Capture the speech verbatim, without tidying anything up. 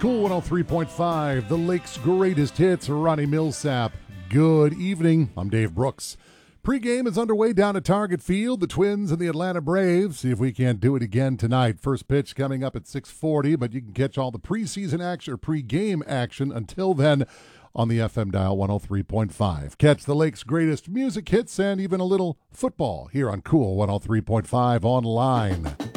Cool one oh three point five, the Lake's greatest hits, Ronnie Millsap. Good evening. I'm Dave Brooks. Pre-game is underway down at Target Field. The Twins and the Atlanta Braves. See if we can't do it again tonight. First pitch coming up at six forty, but you can catch all the preseason action or pre-game action until then on the F M dial one oh three point five. Catch the Lake's greatest music hits and even a little football here on Cool one oh three point five online.